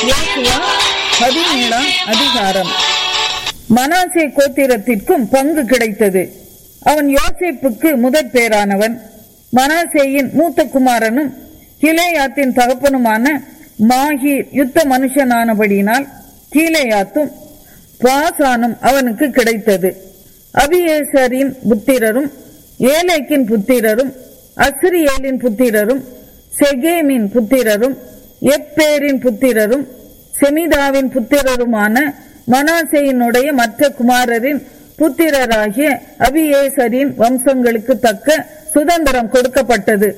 யோசுவா 17ஆம் அதிகாரம். மனாசே கோத்திரத்திற்கும் பங்கு கிடைத்தது. அவன் யோசேப்புக்கு முதற் பேரானவன். மனாசேயின் மூத்த குமாரனும் கிலேயாத்தின் தகப்பனுமான மாகீர் யுத்த மனுஷனானபடியினால் கீலேயாத்தும் பாசானும் அவனுக்கு கிடைத்தது. அபியேசரின் புத்திரரும் ஏலேக்கின் புத்திரரும் அஸ்ரியேலின் புத்திரரும் செகேமின் புத்திரரும் எப்பேரின் புத்திரரும் செமிதாவின் புத்திரருமான மனாசேயினுடைய மற்ற குமாரரின் புத்திரராகிய அபியேசரின் வம்சங்களுக்கு தக்க சுதந்திரம் கொடுக்கப்பட்டது.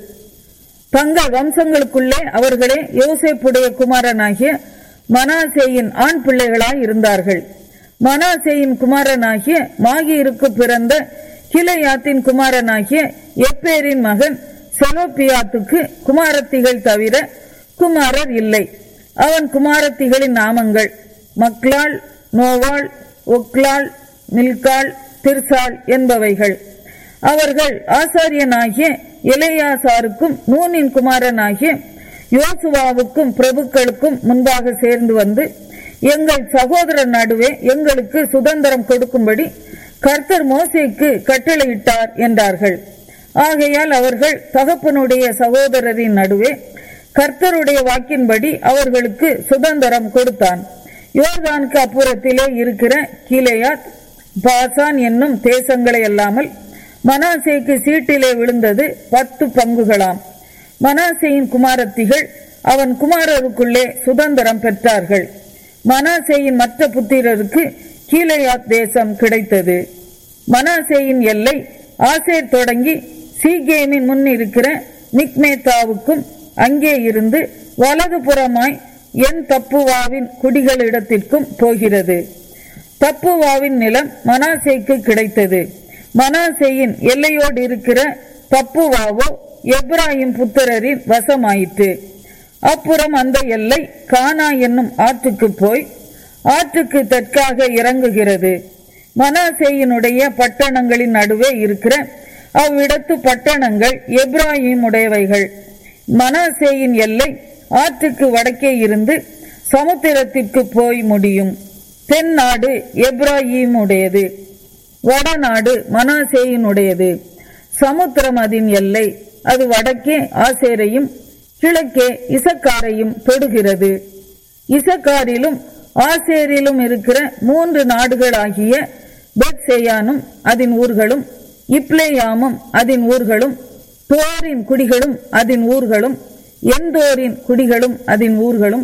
தங்கள் வம்சங்களுக்குள்ளே அவர்களே யோசேப்புடைய குமாரனாகிய மனாசேயின் ஆண் பிள்ளைகளாய் இருந்தார்கள். மனாசேயின் குமாரனாகிய மாகீருக்கு பிறந்த கிலேயாத்தின் குமாரனாகிய எப்பேரின் மகன் செலோப்பியாத்துக்கு குமாரத்திகள் தவிர குமாரர் இல்லை. அவன் குமாரத்திகளின் நாமங்கள் மக்லாள், நோவாள், ஒக்லாள், மில்காள், திர்சாள் என்பவைகள். அவர்கள் ஆசாரியனாகிய எலெயாசாருக்கும் நூனின் குமாரனாகிய யோசுவாவுக்கும் பிரபுக்களுக்கும் முன்பாக சேர்ந்து வந்து, எங்கள் சகோதரர் நடுவே எங்களுக்கு சுதந்திரம் கொடுக்கும்படி கர்த்தர் மோசேக்கு கட்டளையிட்டார் என்றார்கள். ஆகையால் அவர்கள் தகப்பனுடைய சகோதரரின் நடுவே கர்த்தருடைய வாக்கின்படி அவர்களுக்கு சுதந்திரம் கொடுத்தான். யோர்தானுக்கு அப்புறத்திலே இருக்கிற கீலேயாத், பாசான் என்னும் தேசங்களை அல்லாமல் மனாசேக்கு சீட்டிலே விழுந்தது 10 பங்குகளாம். மனாசேயின் குமாரத்திகள் அவன் குமாரருக்குள்ளே சுதந்திரம் பெற்றார்கள். மனாசேயின் மற்ற புத்திரருக்கு கீலேயாத் தேசம் கிடைத்தது. மனாசேயின் எல்லை ஆசேர் தொடங்கி சீகேமின் முன் இருக்கிற மிக்மேத்தாவுக்கும் அங்கே இருந்து வலது புறமாய் என் தப்புவாவின் குடிகளிடத்திற்கும் போகிறது. தப்புவாவின் நிலம் மனாசேக்கு கிடைத்தது. மனாசேயின் எல்லையோடு இருக்கிற தப்புவாவோ எப்ராயிம் புத்திரரின் வசமாயிற்று. அப்புறம் அந்த எல்லை கானா என்னும் ஆற்றுக்கு போய் ஆற்றுக்கு தெற்காக இறங்குகிறது. மனாசேயினுடைய பட்டணங்களின் நடுவே இருக்கிற அவ்விடத்து பட்டணங்கள் எப்ராயிமுடையவைகள். மனாசேயின் எல்லை ஆற்றுக்கு வடக்கே இருந்து சமுத்திரத்திற்கு போய் முடியும். தென் நாடு எப்ராயிமுடையது, வடநாடு மனாசேயினுடையது. சமுத்திரம் அதன் எல்லை. அது வடக்கே ஆசேரையும் கிழக்கே இசக்காரையும் தொடுகிறது. இசக்காரிலும் ஆசேரிலும் இருக்கிற 3 நாடுகளாகிய பெத்சேயானும் அதன் ஊர்களும், இப்லேயாமும் அதன் ஊர்களும், தோரின் குடிகளும் அதன் ஊர்களும், எந்தோரின் குடிகளும் அதன் ஊர்களும்,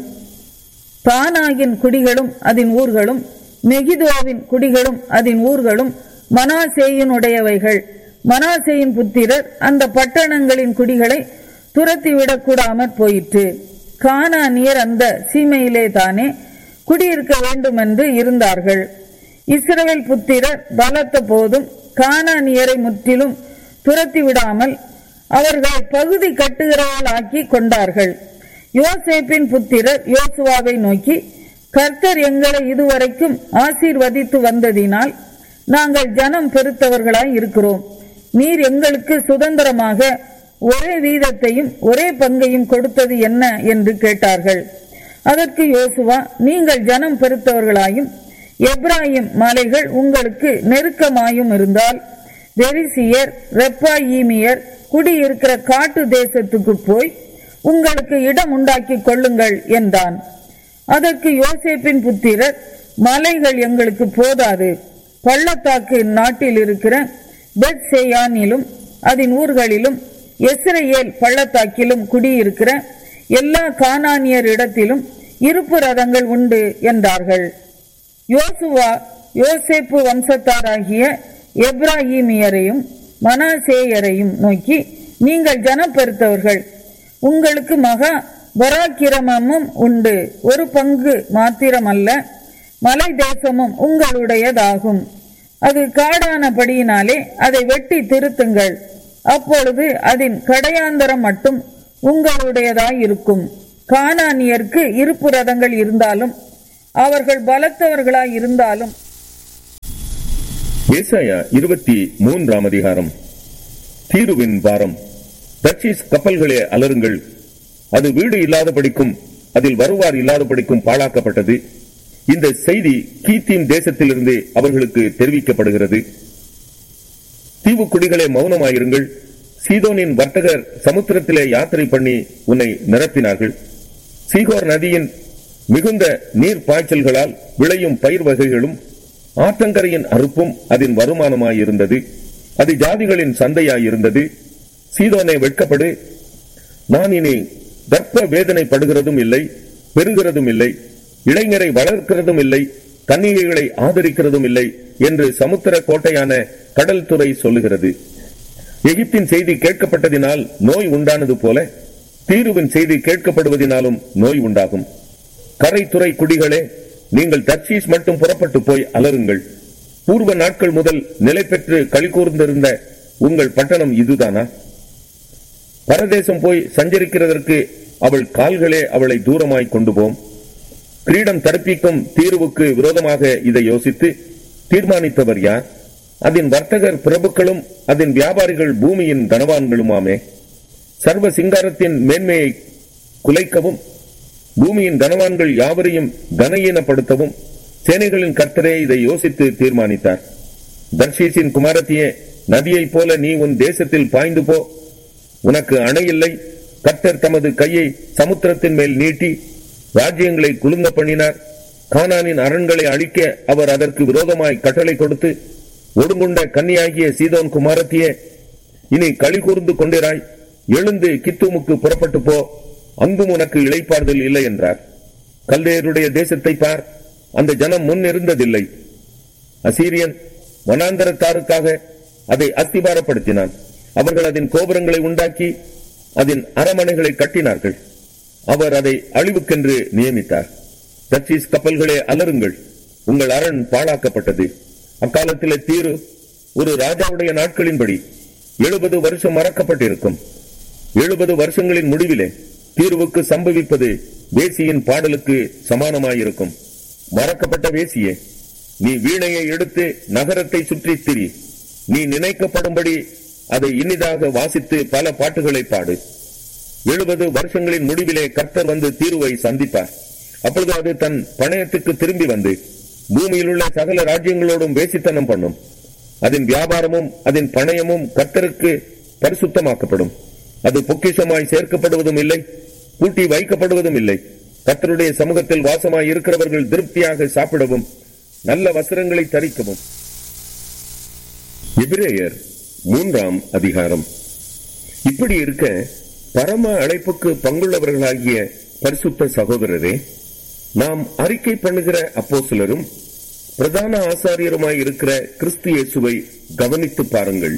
தானாகின் குடிகளும் அதன் ஊர்களும், மெகிதோவின் குடிகளும் அதன் ஊர்களும் மனாசேயினுடையவைகள். மனாசேயின் புத்திரர் அந்த பட்டணங்களின் குடிகளை துரத்திவிடக் கூடாமற் போயிற்று. கானானியர் அந்த சீமையிலே தானே குடியிருக்க வேண்டும் என்று இருந்தார்கள். இஸ்ரவேல் புத்திரர் பலத்த போதும் கானானியரை முற்றிலும் துரத்திவிடாமல் அவர்கள் பகுதி கட்டுகிறவர்களாக்கி கொண்டார்கள். யோசேப்பின் புத்திரர் யோசுவாவை நோக்கி, கர்த்தர் எங்களை இதுவரைக்கும் ஆசீர்வதித்து வந்ததினால் நாங்கள் ஜனம் பெருத்தவர்களாய் இருக்கிறோம். நீர் எங்களுக்கு சுதந்திரமாக ஒரே வீதத்தையும் ஒரே பங்கையும் கொடுத்தது என்ன என்று கேட்டார்கள். அதற்கு யோசுவா, நீங்கள் ஜனம் பெருத்தவர்களாயும் எப்ராயிம் மலைகள் உங்களுக்கு நெருக்கமாயும் இருந்தால் பெரிசியர், ரெப்பாயீமியர் குடியிருக்கிற காட்டு தேசத்துக்கு போய் உங்களுக்கு இடம் உண்டாக்கி கொள்ளுங்கள் என்றான். அதற்கு யோசேப்பின் புத்திரர், மலைகள் எங்களுக்கு போதாது. பள்ளத்தாக்கு நாட்டில் இருக்கிற பெத்சேயானிலும் அதன் ஊர்களிலும் எஸ்ரேல் பள்ளத்தாக்கிலும் குடியிருக்கிற எல்லா கானானியர் இடத்திலும் இருப்பு ரதங்கள் உண்டு என்றார்கள். யோசுவா யோசேப்பு வம்சத்தாராகிய எப்ராஹிமியரையும் மனாசேயரையும் நோக்கி, நீங்கள் ஜனப்பெருத்தவர்கள், உங்களுக்கு மகா பராக்கிரமமும் உண்டு. ஒரு பங்கு மாத்திரமல்ல, மலை தேசமும் உங்களுடையதாகும். அது காடானபடியினாலே அதை வெட்டி திருத்துங்கள். அப்பொழுது அதன் கடையாந்தரம் மட்டும் உங்களுடையதாயிருக்கும். கானானியருக்கு இருப்பு ரதங்கள் இருந்தாலும் அவர்கள் பலத்தவர்களாய் இருந்தாலும். ஏசாயா 23ஆம் அதிகாரம். தீருவின் பாரம். தர்ஷீஸ் கப்பல்களே அலருங்கள், அது வீடு இல்லாதபடிக்கும் அதில் வருவார் இல்லாதபடிக்கும் பாழாக்கப்பட்டது. இந்த செய்தி கீத்தின் தேசத்திலிருந்து அவர்களுக்கு தெரிவிக்கப்படுகிறது. தீவுக்குடிகளே மௌனமாயிருங்கள். சீதோனின் வர்த்தகர் சமுத்திரத்திலே யாத்திரை பண்ணி உன்னை நிரப்பினார்கள். சீகோர் நதியின் மிகுந்த நீர் பாய்ச்சல்களால் விளையும் பயிர் வகைகளும் ஆற்றங்கரையின் அறுப்பும் அதன் வருமானமாயிருந்தது. அது ஜாதிகளின் சந்தையாயிருந்தது. சீதோனே வெட்கப்படு, நான் இனி கர்ப்ப வேதனைப்படுகிறதும் இல்லை, பெறுகிறதும் இல்லை, இளைஞரை வளர்க்கிறதும் இல்லை, கன்னிகைகளை ஆதரிக்கிறதும் இல்லை என்று சமுத்திர கோட்டையான கடல் துறை சொல்லுகிறது. எகிப்தின் செய்தி கேட்கப்பட்டதினால் நோய் உண்டானது போல தீருவின் செய்தி கேட்கப்படுவதனாலும் நோய் உண்டாகும். கரைத்துறை குடிகளே, நீங்கள் தர்ஷீஸ் மட்டும் புறப்பட்டு போய் அலருங்கள். பூர்வ நாட்கள் முதல் நிலை பெற்று களி கூர்ந்திருந்த உங்கள் பட்டணம் இதுதானா? பரதேசம் போய் சஞ்சரிக்கிறதற்கு அவள் கால்களே அவளை தூரமாய் கொண்டு போம். கிரீடம் தரப்பிக்கும் தீர்வுக்கு விரோதமாக இதை யோசித்து தீர்மானித்தவர் யார்? அதன் வர்த்தகர் பிரபுக்களும் அதன் வியாபாரிகள் பூமியின் தனவான்களுமாமே. சர்வ சிங்காரத்தின் மேன்மையை குலைக்கவும் பூமியின் தனவான்கள் யாவரையும் கனஈனப்படுத்தவும் சேனைகளின் கர்த்தரே இதை யோசித்து தீர்மானித்தார். தர்ஷீசின் குமாரத்தியே, நதியைப் போல நீ உன் தேசத்தில் பாய்ந்து போ. உனக்கு அணையில்லை. கர்த்தர் தமது கையை சமுத்திரத்தின் மேல் நீட்டி ராஜ்யங்களை குலுங்க பண்ணினார். கானானின் அரண்களை அழிக்க அவர் அதற்கு விரோதமாய் கட்டளை கொடுத்து, ஒடுங்குண்ட கன்னியாகிய சீதோன் குமாரத்தியே, இனி களி கூர்ந்து கொண்டிராய். எழுந்து கித்துமுக்கு புறப்பட்டு போ, அங்கும் உனக்கு இளைப்பாறுதல் இல்லை என்றார். கல்தேயருடைய தேசத்தை பார், அந்த ஜனம் முன் இருந்ததில்லை. அசீரியன் வனாந்தரத்தாருக்காக அதை அஸ்திபாரப்படுத்தினான். அவர்கள் அதன் கோபுரங்களை உண்டாக்கி அதன் அரமனைகளை கட்டினார்கள். அவர் அதை அழிவுக்கென்று நியமித்தார். தர்ஷீஸ் கப்பல்களே அலருங்கள், உங்கள் அரண் பாழாக்கப்பட்டது. அக்காலத்திலே தீரு ஒரு ராஜாவுடைய நாட்களின்படி 70 வருஷம் மறக்கப்பட்டிருக்கும். 70 வருஷங்களின் முடிவிலே தீர்வுக்கு சம்பவிப்பது வேசியின் பாடலுக்கு சமானமாயிருக்கும். மறக்கப்பட்ட வேசியே, நீ வீணையை எடுத்து நகரத்தை சுற்றி திரி. நீ நினைக்கப்படும்படி அதை இனிதாக வாசித்து பல பாட்டுகளை பாடு. 70 வருஷங்களின் முடிவிலே கர்த்தர் வந்து தீர்வை சந்திப்பார். அப்பொழுது அது தன் பணயத்துக்கு திரும்பி வந்து பூமியில் உள்ள சகல ராஜ்யங்களோடும் வேசித்தனம் பண்ணும். அதன் வியாபாரமும் அதன் பணயமும் கர்த்தருக்கு பரிசுத்தமாக்கப்படும். அது பொக்கிஷமாய் சேர்க்கப்படுவதும் இல்லை, பூட்டி வைக்கப்படுவதும் இல்லை. கர்த்தருடைய சமூகத்தில் வாசமாய் இருக்கிறவர்கள் திருப்தியாக சாப்பிடவும் நல்ல வஸ்திரங்களை தரிக்கவும். எபிரேயர் 3ஆம் அதிகாரம். இப்படி இருக்க பரம அழைப்புக்கு பங்குள்ளவர்களாகிய பரிசுத்த சகோதரரே, நாம் அறிக்கை பண்ணுகிற அப்போஸ்தலரும் பிரதான ஆசாரியருமாய் இருக்கிற கிறிஸ்து இயேசுவை கவனித்து பாருங்கள்.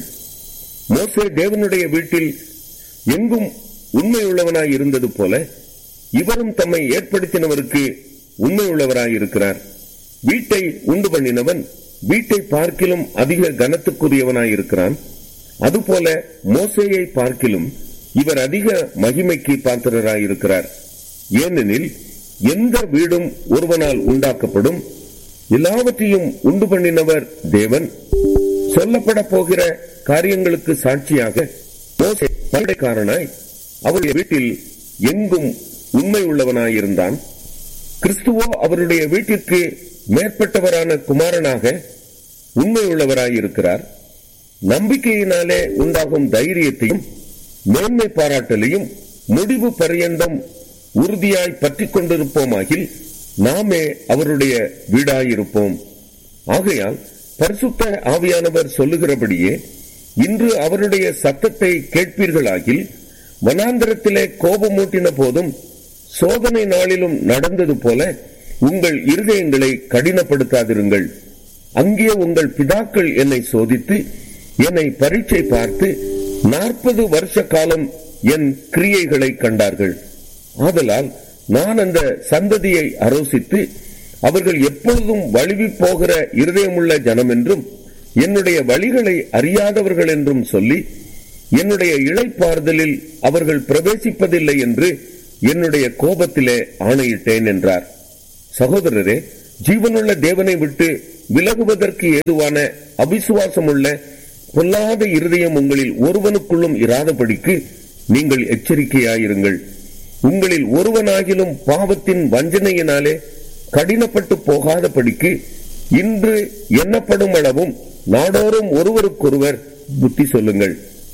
மோசே தேவனுடைய வீட்டில் எங்கும் உண்மையுள்ளவனாய் இருந்தது போல இவரும் தம்மை ஏற்படுத்தினவருக்கு உண்மையுள்ளவராய் இருக்கிறார். வீட்டை உண்டு பண்ணினவன் வீட்டை பார்க்கிலும் அதிக கனத்துக்குரியவனாய் இருக்கிறான். அதுபோல மோசேயை பார்க்கிலும் இவர் அதிக மகிமைக்கு பாத்திரராய் இருக்கிறார். ஏனெனில் எந்த வீடும் ஒருவனால் உண்டாக்கப்படும். எல்லாவற்றையும் உண்டு பண்ணினவர் தேவன். சொல்லப்பட போகிற காரியங்களுக்கு சாட்சியாக மோசே படைக்காரனாய் அவருடைய வீட்டில் எங்கும் உண்மை உள்ளவனாயிருந்தான். கிறிஸ்துவோ அவருடைய வீட்டிற்கு மேற்பட்டவரான குமாரனாக உண்மை உள்ளவராயிருக்கிறார். நம்பிக்கையினாலே உண்டாகும் தைரியத்தையும் மேன்மை பாராட்டலையும் முடிவு பரியந்தம் உறுதியாய் பற்றிக் கொண்டிருப்போமாகில் நாமே அவருடைய வீடாயிருப்போம். ஆகையால் பரிசுத்த ஆவியானவர் சொல்லுகிறபடியே இன்று அவருடைய சத்தத்தை கேட்பீர்களாகில் வனாந்தரத்திலே கோபமூட்டின போதும் சோதனை நாளிலும் நடந்தது போல உங்கள் இருதயங்களை கடினப்படுத்தாதிருங்கள். அங்கே உங்கள் பிதாக்கள் என்னை சோதித்து என்னை பரீட்சை பார்த்து 40 வருஷ காலம் என் கிரியைகளை கண்டார்கள். ஆதலால் நான் அந்த சந்ததியை அரோசித்து அவர்கள் எப்பொழுதும் வழுவி போகிற இருதயமுள்ள ஜனம் என்றும் என்னுடைய வழிகளை அறியாதவர்கள் என்றும் சொல்லி என்னுடைய இளைப்பாறுதலில் அவர்கள் பிரவேசிப்பதில்லை என்று என்னுடைய கோபத்திலே ஆணையிட்டேன் என்றார். சகோதரரே, ஜீவனுள்ள தேவனை விட்டு விலகுவதற்கு ஏதுவான அவிசுவாசமுள்ள பொல்லாத இருதயம் உங்களில் ஒருவனுக்குள்ளும் இராதபடிக்கு நீங்கள் எச்சரிக்கையாயிருங்கள். உங்களில் ஒருவனாகிலும் பாவத்தின் வஞ்சனையினாலே கடினப்பட்டு போகாதபடிக்கு இன்று எண்ணப்படும் அளவும் நாடோறும் ஒருவருக்கொருவர் புத்தி சொல்லுங்கள்.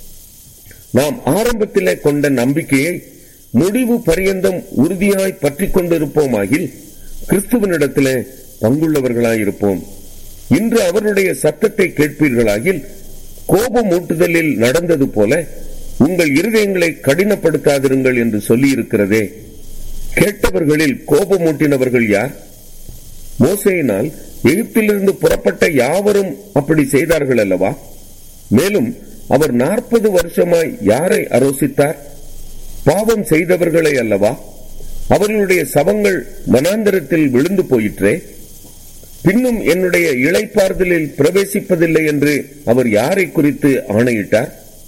நாம் ஆரம்பத்திலே கொண்ட நம்பிக்கையை முடிவு பரியந்தம் உறுதியாய் பற்றி கொண்டிருப்போமாகில் கிறிஸ்துவனிடத்திலே பங்குள்ளவர்களாயிருப்போம். இன்று அவருடைய சத்தத்தை கேட்பீர்களாகில் கோபமூட்டுதலில் நடந்தது போல உங்கள் இருதயங்களை கடினப்படுத்தாதிருங்கள் என்று சொல்லி இருக்கிறதே. கேட்டவர்களில் கோபமூட்டினவர்கள் யார்? மோசேயினால் எகிப்திலிருந்து புறப்பட்ட யாவரும் அப்படி செய்தார்கள் அல்லவா? மேலும் அவர் 40 வருஷமாய் யாரை அரோசித்தார்? பாவம் செய்தவர்களை அல்லவா? அவர்களுடைய சவங்கள் வனாந்தரத்தில் விழுந்து போயிற்றே. பின்னும் என்னுடைய இளைப்பாறுதலில் பிரவேசிப்பதில்லை என்று அவர் யாரை குறித்து ஆணையிட்டார்?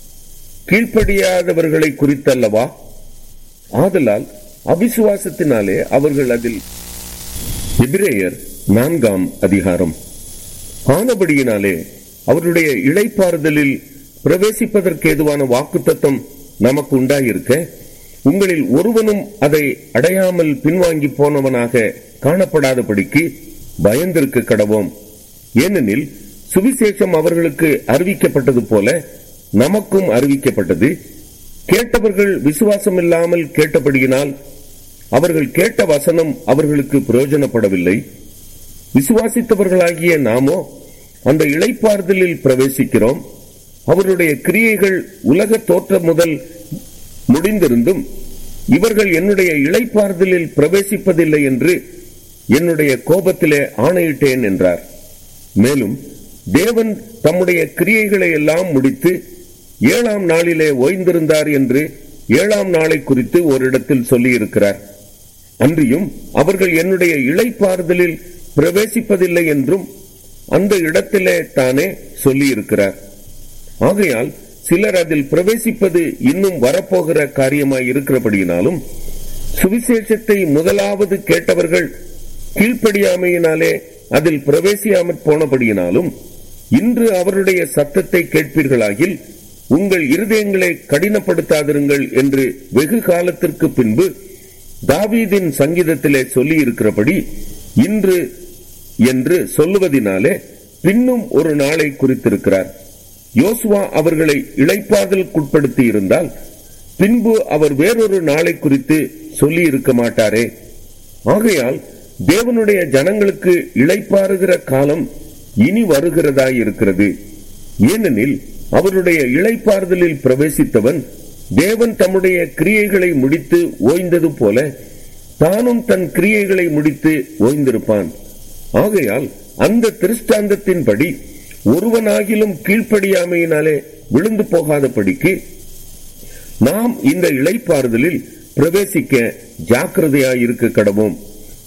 கீழ்ப்படியாதவர்களை குறித்தல்லவா? ஆதலால் அவிசுவாசத்தினாலே அவர்கள் அதில். எபிரேயர் 4ஆம் அதிகாரம். ஆனபடியினாலே அவருடைய இளைப்பாறுதலில் பிரவேசிப்பதற்கு ஏதுவான வாக்குத்தத்தம் நமக்கு உண்டாயிருக்க, உங்களில் ஒருவனும் அதை அடையாமல் பின்வாங்கி போனவனாக காணப்படாதபடிக்கு பயந்திருக்க கடவோம். ஏனெனில் சுவிசேஷம் அவர்களுக்கு அறிவிக்கப்பட்டது போல நமக்கும் அறிவிக்கப்பட்டது. கேட்டவர்கள் விசுவாசம் இல்லாமல் கேட்டபடியினால் அவர்கள் கேட்ட வசனம் அவர்களுக்கு பிரயோஜனப்படவில்லை. விசுவாசித்தவர்களாகிய நாமோ அந்த இளைப்பாறுதலில் பிரவேசிக்கிறோம். அவருடைய கிரியைகள் உலக தோற்றம் முதல் முடிந்திருந்தும் இவர்கள் என்னுடைய இளைப்பாறுதலில் பிரவேசிப்பதில்லை என்று என்னுடைய கோபத்திலே ஆணையிட்டேன் என்றார். மேலும் தேவன் தம்முடைய கிரியைகளை எல்லாம் முடித்து 7ஆம் நாளிலே ஓய்ந்திருந்தார் என்று 7ஆம் நாளை குறித்து ஒரு இடத்தில் சொல்லியிருக்கிறார். அன்றியும் அவர்கள் என்னுடைய இளைப்பாறுதலில் பிரவேசிப்பதில்லை என்றும் அந்த இடத்திலே தானே சொல்லியிருக்கிறார். ஆகையால் சிலர் அதில் பிரவேசிப்பது இன்னும் வரப்போகிற காரியமாய் இருக்கிறபடியினாலும், சுவிசேஷத்தை முதலாவது கேட்டவர்கள் கீழ்ப்படியாமையினாலே அதில் பிரவேசியாமற் போனபடியினாலும், இன்று அவருடைய சத்தத்தை கேட்பீர்களாகில் உங்கள் இருதயங்களை கடினப்படுத்தாதிருங்கள் என்று வெகு காலத்திற்கு பின்பு தாவீதின் சங்கீதத்திலே சொல்லி இருக்கிறபடி இன்று என்று சொல்லுவதினாலே பின்னும் ஒரு நாளை குறித்திருக்கிறார். யோசுவா அவர்களை இளைப்பாறுதலுக்குட்படுத்தி இருந்தால் பின்பு அவர் வேறொரு நாளை குறித்து சொல்லி இருக்க மாட்டாரே. ஆகையால் தேவனுடைய ஜனங்களுக்கு இளைப்பாறுகிற காலம் இனி வருகிறதாயிருக்கிறது. ஏனெனில் அவருடைய இளைப்பாறுதலில் பிரவேசித்தவன் தேவன் தம்முடைய கிரியைகளை முடித்து ஓய்ந்தது போல தானும் தன் கிரியைகளை முடித்து ஓய்ந்திருப்பான். ஆகையால் அந்த திருஷ்டாந்தத்தின்படி ஒருவனாகிலும் கீழ்ப்படியாமையினாலே விழுந்து போகாதபடிக்கு நாம் இந்த இளைப்பாறுதலில் பிரவேசிக்க ஜாக்கிரதையாயிருக்க கடவோம்.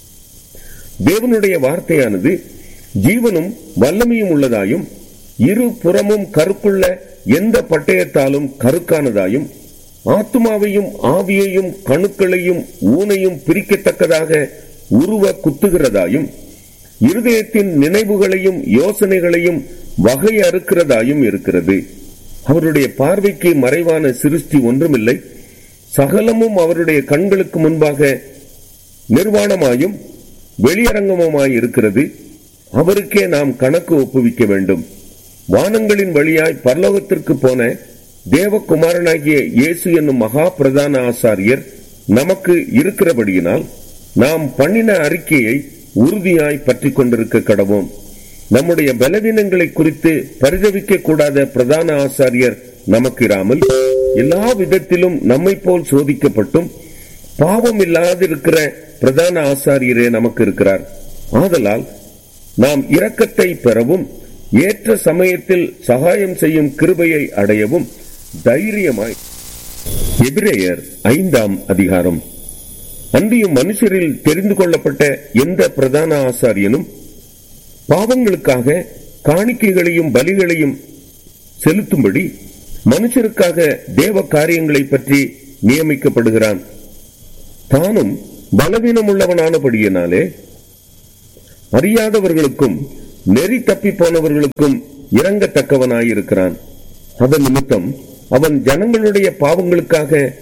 தேவனுடைய வார்த்தையானது ஜீவனும் வல்லமையும் உள்ளதாயும் இரு புறமும் கருக்குள்ள எந்த பட்டயத்தாலும் கருக்கானதாயும் ஆத்துமாவையும் ஆவியையும் கணுக்களையும் ஊனையும் பிரிக்கத்தக்கதாக உருவ குத்துகிறதாயும் இருதயத்தின் நினைவுகளையும் யோசனைகளையும் வகை அறுக்கிறதாயும் இருக்கிறது. அவருடைய பார்வைக்கு மறைவான சிருஷ்டி ஒன்றுமில்லை. சகலமும் அவருடைய கண்களுக்கு முன்பாக நிர்வாணமாயும் வெளியரங்கமுமாய் இருக்கிறது. அவருக்கே நாம் கணக்கு ஒப்புவிக்க வேண்டும். வானங்களின் வழியாய் பரலோகத்திற்கு போன தேவகுமாரனாகிய இயேசு என்னும் மகா பிரதான ஆசாரியர் நமக்கு இருக்கிறபடியினால் நாம் பண்ணின அறிக்கையை உறுதியாய் பற்றி கொண்டிருக்க கடவோம். நம்முடைய பலவீனங்களை குறித்து பரிதவிக்க கூடாத பிரதான ஆசாரியர் நமக்கு இராமல் எல்லா விதத்திலும் நம்மை போல் சோதிக்கப்பட்டும் பாவம் இல்லாதிருக்கிற பிரதான ஆசாரியரே நமக்கு இருக்கிறார். ஆதலால் நாம் இரக்கத்தை பெறவும் ஏற்ற சமயத்தில் சகாயம் செய்யும் கிருபையை அடையவும் தைரியமாய். எபிரேயர் 5ஆம் அதிகாரம். அன்றியும் மனுஷரில் தெரிந்து கொள்ளப்பட்ட எந்த பிரதான ஆசாரியனும் பாவங்களுக்காக காணிக்கைகளையும் பலிகளையும் செலுத்தும்படி மனுஷருக்காக தேவ காரியங்களை பற்றி நியமிக்கப்படுகிறான். தானும் பலவீனமுள்ளவனானபடியினாலே அறியாதவர்களுக்கும் நெறி தப்பி போனவர்களுக்கும் இறங்கத்தக்கவனாயிருக்கிறான். அதன் நிமித்தம் அவன் ஜனங்களுடைய பாவங்களுக்காக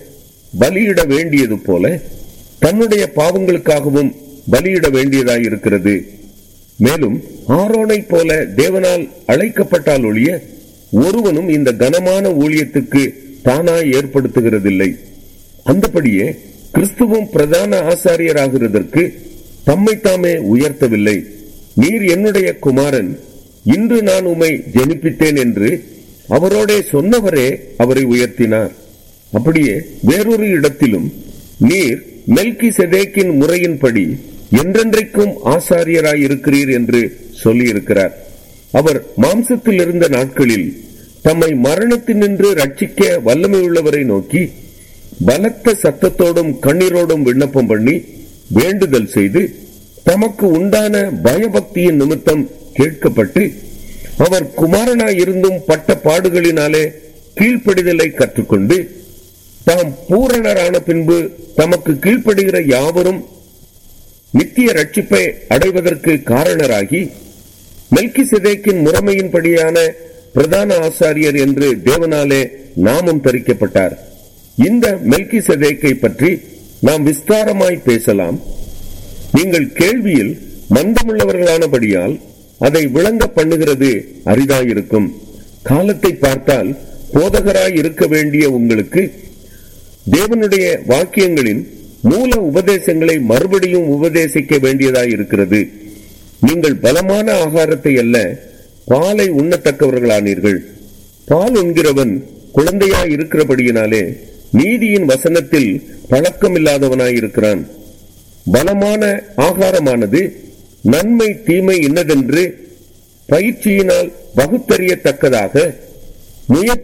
பலியிட வேண்டியது போல தன்னுடைய பாவங்களுக்காகவும் பலியிட வேண்டியதாயிருக்கிறது. மேலும் ஆரோனை போல தேவனால் அழைக்கப்பட்டால் ஒழிய ஒருவனும் இந்த கனமான ஊழியத்துக்கு தானாய் ஏற்படுத்துகிறதில்லை. அந்தபடியே கிறிஸ்துவும் பிரதான ஆசாரியராகிறதற்கு தம்மை தாமே உயர்த்தவில்லை. நீர் என்னுடைய குமாரன், இன்று நான் உம்மை ஜெனிப்பித்தேன் என்று அவரோடே சொன்னவரே அவரை உயர்த்தினார். அப்படியே வேறொரு இடத்திலும் நீர் மெல்கிசேதேக்கின் முறையின்படி என்றென்றைக்கும் ஆசாரியராய் இருக்கிறீர் என்று சொல்லியிருக்கிறார். அவர் மாம்சத்தில் இருந்த நாட்களில் தம்மை மரணத்தினின்று ரட்சிக்க வல்லமை உள்ளவரை நோக்கி பலத்த சத்தத்தோடும் கண்ணீரோடும் விண்ணப்பம் பண்ணி வேண்டுதல் செய்து தமக்கு உண்டான பயபக்தியின் நிமித்தம் கேட்கப்பட்டு அவர் குமாரனாய் இருந்தும் பட்ட பாடுகளினாலே கீழ்ப்படிதலை கற்றுக்கொண்டு தாம் பூரணரான பின்பு தமக்கு கீழ்ப்படுகிற யாவரும் நித்திய ரட்சிப்பை அடைவதற்கு காரணராகி மெல்கிசேதேக்கின் முறைமையின்படியான பிரதான ஆசாரியர் என்று தேவனாலே நாமம் தரிக்கப்பட்டார். இந்த மெல்கிசேதேக்கை பற்றி நாம் விஸ்தாரமாய் பேசலாம். நீங்கள் கேள்வியில் மந்தமுள்ளவர்களானபடியால் அதை விளங்க பண்ணுகிறது அரிதாயிருக்கும். காலத்தை பார்த்தால் போதகராய் இருக்க வேண்டிய உங்களுக்கு தேவனுடைய வாக்கியங்களின் மூல உபதேசங்களை மறுபடியும் உபதேசிக்க வேண்டியதாய் இருக்கிறது. நீங்கள் பலமான ஆகாரத்தை அல்ல பாலை உண்ணத்தக்கவர்களானீர்கள். பால் உண்கிறவன் குழந்தையாய் இருக்கிறபடியினாலே நீதியின் வசனத்தில் பழக்கமில்லாதவனாய் இருக்கிறான். பலமான ஆகாரமானது நன்மை தீமை இன்னதென்று பயிற்சியினால் பகுத்தறியத்தக்கதாக முயற்சி